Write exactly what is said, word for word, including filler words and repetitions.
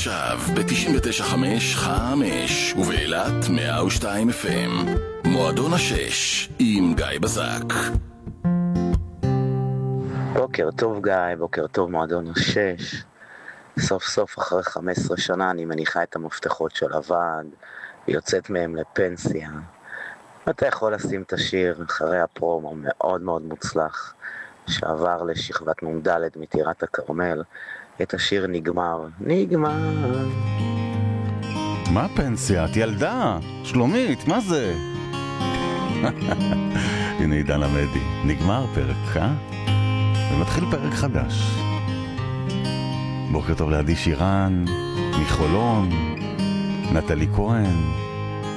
עכשיו ב-תשעים ותשע נקודה חמש חמש ובאילת מאה ושתיים אף אם. מועדון השש עם גיא בזק. בוקר טוב גיא, בוקר טוב מועדון השש. סוף סוף אחרי חמש עשרה שנה אני מניחה את המפתחות של הוועד ויוצאת מהם לפנסיה. אתה יכול לשים את השיר אחרי הפרומו מאוד מאוד מוצלח שעבר לשכבת נ"ד מטירת הכרמל. את השיר נגמר, נגמר. מה פנסיה? את ילדה, שלומית, מה זה? הנה עידן עמדי, נגמר פרק, אה? ומתחיל פרק חדש. בוקר טוב לעדי שירן, מחולון, נטלי כהן,